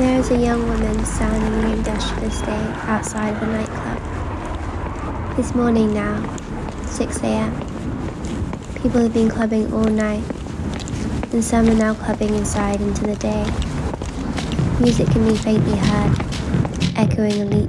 There is a young woman sounding an industrious day outside of a nightclub. It's morning now, 6 a.m. People have been clubbing all night, and some are now clubbing inside into the day. Music can be faintly heard, echoing elite